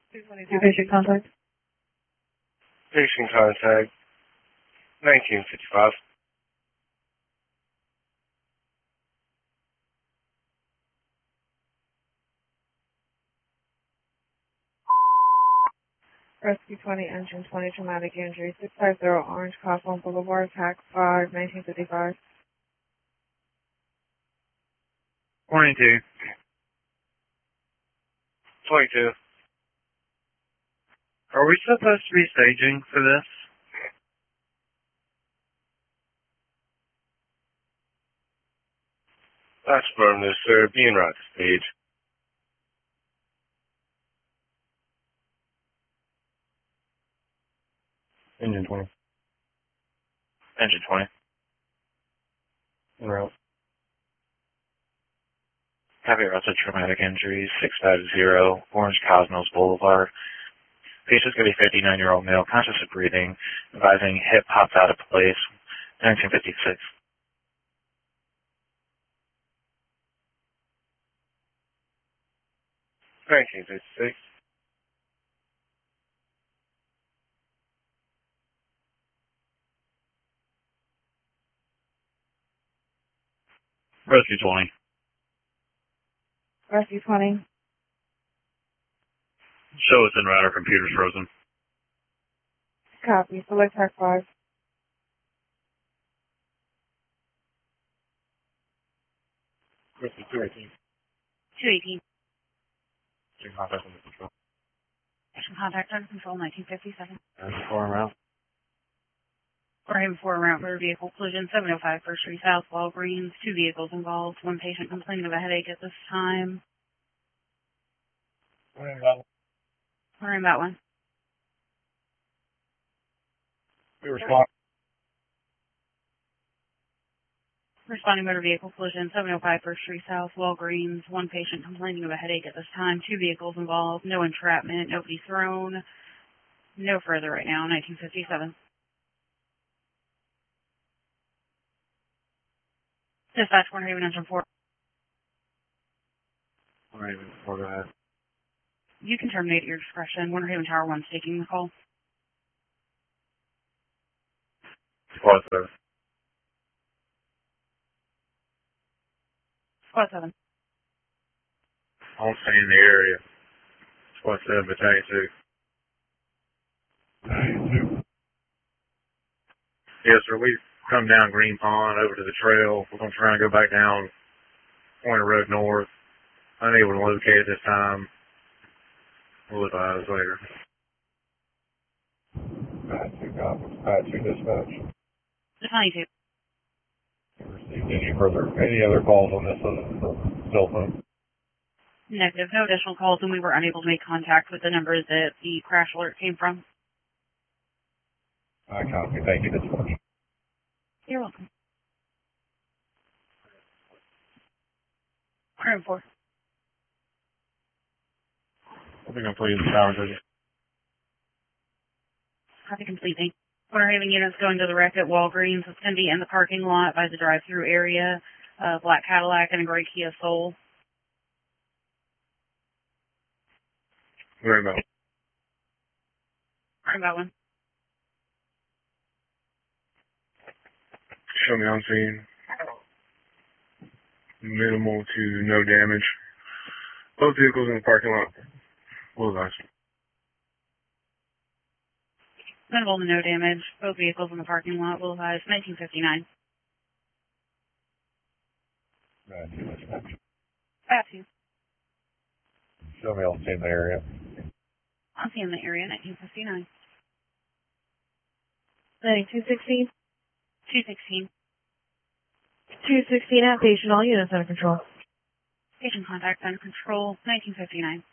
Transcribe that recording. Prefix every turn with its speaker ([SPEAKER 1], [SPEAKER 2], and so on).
[SPEAKER 1] 222 patient contact.
[SPEAKER 2] Patient contact, 1955.
[SPEAKER 1] Rescue 20, engine 20, traumatic injury, 650 Orange Coughlin Boulevard, TAC 5, 1955.
[SPEAKER 3] 22.
[SPEAKER 2] 22.
[SPEAKER 3] Are we supposed to be staging for this?
[SPEAKER 2] That's affirmative, sir. Being right to stage.
[SPEAKER 4] Engine 20.
[SPEAKER 3] Engine 20.
[SPEAKER 4] En route.
[SPEAKER 3] Heavy arrested traumatic injuries, 650 Orange Cosmos Boulevard. Patient's going to be 59-year-old male, conscious of breathing, advising hip popped out of place, 1956.
[SPEAKER 2] 1956.
[SPEAKER 3] Rescue 20.
[SPEAKER 1] Rescue 20.
[SPEAKER 3] Show us en route, our computer's frozen.
[SPEAKER 1] Copy. Select TAC 5.
[SPEAKER 2] Rescue 218.
[SPEAKER 5] 218.
[SPEAKER 2] Patient contact under control.
[SPEAKER 5] Patient contact under control, 1957.
[SPEAKER 4] And 4 en route.
[SPEAKER 5] We're having 4 route motor vehicle collision, 705 First Street South, Walgreens. 2 vehicles involved. 1 patient complaining of a headache at this time. We're in that one.
[SPEAKER 2] We respond.
[SPEAKER 5] Responding motor vehicle collision, 705 First Street South, Walgreens. 1 patient complaining of a headache at this time. 2 vehicles involved. No entrapment. Nobody thrown. No further right now, 1957. Dispatch, Warner Haven Engine 4.
[SPEAKER 4] Alright, 4, go ahead.
[SPEAKER 5] You can terminate at your discretion. Warner Haven Tower 1's taking the call.
[SPEAKER 4] Squad 7.
[SPEAKER 5] Squad 7.
[SPEAKER 4] I'll stay in the area. Squad 7, Battalion 2. Yes, sir, we've come down Green Pond over to the trail. We're going to try and go back down Pointer Road North. Unable to locate it this time. We'll advise later. Bad 2 copies. Bad 2 dispatch.
[SPEAKER 5] Battalion 2.
[SPEAKER 4] Received any other calls on this cell phone?
[SPEAKER 5] Negative. No additional calls, and we were unable to make contact with the number that the crash alert came from.
[SPEAKER 4] I copy. Thank you, dispatch.
[SPEAKER 5] You're welcome. 104.
[SPEAKER 4] I think I'm putting the power to you.
[SPEAKER 5] Copy completely. Warner Haven units going to the wreck at Walgreens. It's going to be in the parking lot by the drive-through area. Black Cadillac and a gray Kia Soul.
[SPEAKER 4] Very well.
[SPEAKER 5] About one.
[SPEAKER 4] Show me on scene. Minimal to no damage. Both vehicles in the parking lot. Well, nice.
[SPEAKER 5] Minimal to no damage. Both vehicles in the parking lot. Will advise 1959.
[SPEAKER 4] Bad 2 dispatch.
[SPEAKER 5] Bad 2.
[SPEAKER 4] Show me on scene in the area.
[SPEAKER 5] I'll see in the area, 1959.
[SPEAKER 1] 216.
[SPEAKER 5] 216.
[SPEAKER 1] 216 outpatient, all units under control.
[SPEAKER 5] Patient contact under control, 1959.